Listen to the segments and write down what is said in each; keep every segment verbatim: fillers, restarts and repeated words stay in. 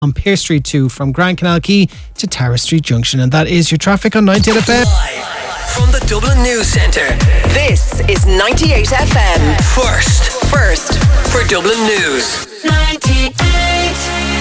on Pearse Street two from Grand Canal Quay to Tara Street Junction. And that is your traffic on ninety-eight F M. From the Dublin News Centre, this is ninety-eight F M. First, first for Dublin News. ninety-eight.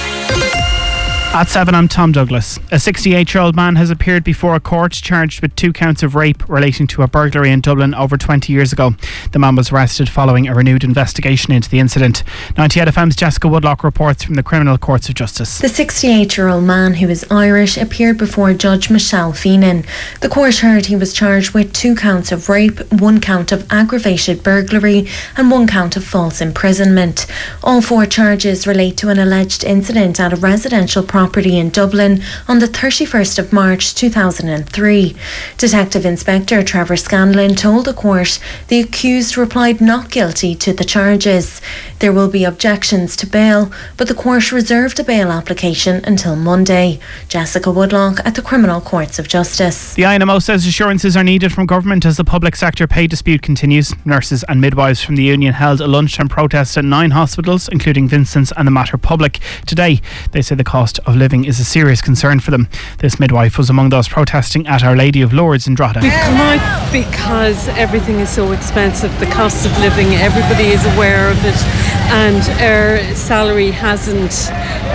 At seven, I'm Tom Douglas. A sixty-eight-year-old man has appeared before a court charged with two counts of rape relating to a burglary in Dublin over twenty years ago. The man was arrested following a renewed investigation into the incident. ninety-eight F M's Jessica Woodlock reports from the Criminal Courts of Justice. The sixty-eight-year-old man, who is Irish, appeared before Judge Michelle Feenan. The court heard he was charged with two counts of rape, one count of aggravated burglary and one count of false imprisonment. All four charges relate to an alleged incident at a residential property property in Dublin on the thirty-first of March two thousand three. Detective Inspector Trevor Scanlon told the court the accused replied not guilty to the charges. There will be objections to bail, but the court reserved a bail application until Monday. Jessica Woodlock at the Criminal Courts of Justice. The I N M O says assurances are needed from government as the public sector pay dispute continues. Nurses and midwives from the union held a lunchtime protest at nine hospitals, including Vincent's and the Mater Public. Today, they say the cost of living is a serious concern for them. This midwife was among those protesting at Our Lady of Lourdes in Drogheda. We've come out because everything is so expensive, the cost of living, everybody is aware of it, and our salary hasn't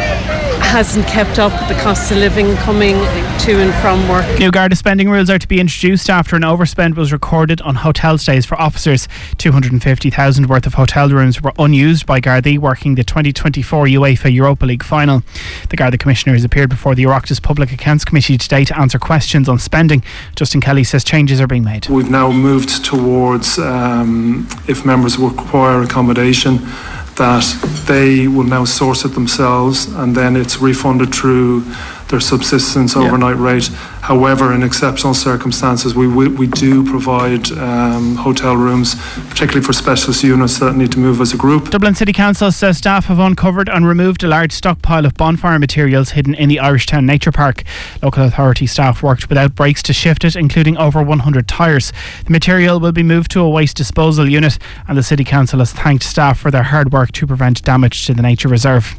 hasn't kept up with the cost of living coming to and from work. New Garda spending rules are to be introduced after an overspend was recorded on hotel stays for officers. two hundred fifty thousand worth of hotel rooms were unused by Gardaí working the twenty twenty-four UEFA Europa League final. The Garda Commissioner has appeared before the Oireachtas Public Accounts Committee today to answer questions on spending. Justin Kelly says changes are being made. We've now moved towards, um, if members require accommodation, that they will now source it themselves and then it's refunded through their subsistence overnight yeah. rate. However, in exceptional circumstances, we we, we do provide um, hotel rooms, particularly for specialist units that need to move as a group. Dublin City Council says staff have uncovered and removed a large stockpile of bonfire materials hidden in the Irishtown Nature Park. Local authority staff worked without breaks to shift it, including over one hundred tyres. The material will be moved to a waste disposal unit, and the City Council has thanked staff for their hard work to prevent damage to the nature reserve.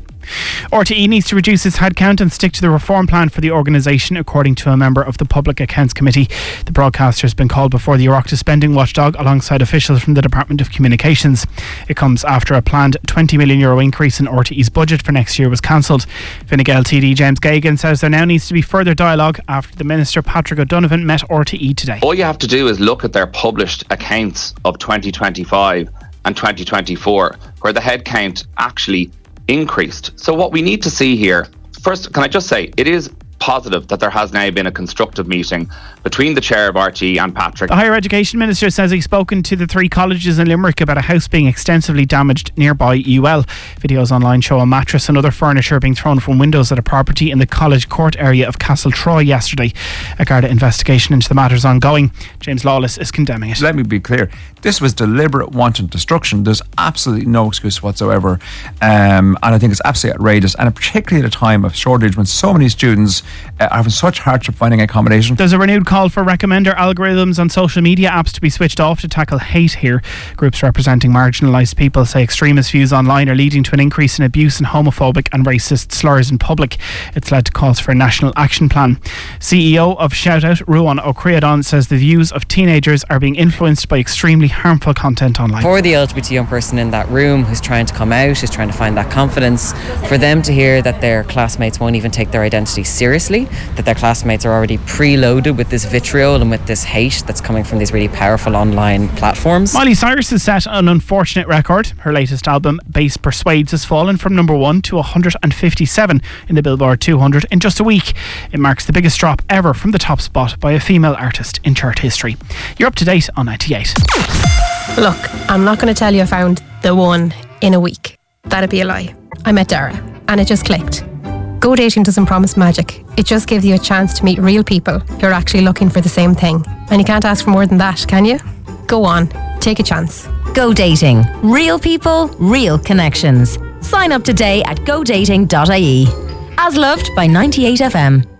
R T E needs to reduce its headcount and stick to the reform plan for the organisation, according to a member of the Public Accounts Committee. The broadcaster has been called before the Oireachtas spending watchdog alongside officials from the Department of Communications. It comes after a planned twenty million euro increase in R T E's budget for next year was cancelled. Fine Gael T D James Gagan says there now needs to be further dialogue after the Minister Patrick O'Donovan met R T E today. All you have to do is look at their published accounts of twenty twenty-five and twenty twenty-four, where the headcount actually increased. So what we need to see here, first, can I just say, it is positive that there has now been a constructive meeting between the chair of R T E and Patrick. The Higher Education Minister says he's spoken to the three colleges in Limerick about a house being extensively damaged nearby U L. Videos online show a mattress and other furniture being thrown from windows at a property in the College Court area of Castle Troy yesterday. A Garda investigation into the matter is ongoing. James Lawless is condemning it. Let me be clear. This was deliberate wanton destruction. There's absolutely no excuse whatsoever. Um, and I think it's absolutely outrageous. And particularly at a time of shortage when so many students uh, are having such hardship finding accommodation. There's a renewed call for recommender algorithms on social media apps to be switched off to tackle hate here. Groups representing marginalised people say extremist views online are leading to an increase in abuse and homophobic and racist slurs in public. It's led to calls for a national action plan. C E O of Shoutout, Ruan O'Creadon, says the views of teenagers are being influenced by extremely harmful content online. For the L G B T young person in that room who's trying to come out, who's trying to find that confidence, for them to hear that their classmates won't even take their identity seriously, that their classmates are already preloaded with this vitriol and with this hate that's coming from these really powerful online platforms. Miley Cyrus has set an unfortunate record. Her latest album, Bass Persuades, has fallen from number one to one hundred fifty-seven in the Billboard two hundred in just a week. It marks the biggest drop ever from the top spot by a female artist in chart history. You're up to date on ninety-eight. Look, I'm not going to tell you I found the one in a week. That'd be a lie. I met Dara and it just clicked. Go Dating doesn't promise magic. It just gives you a chance to meet real people who are actually looking for the same thing. And you can't ask for more than that, can you? Go on, take a chance. Go Dating. Real people, real connections. Sign up today at go dating dot I E. As loved by ninety-eight F M.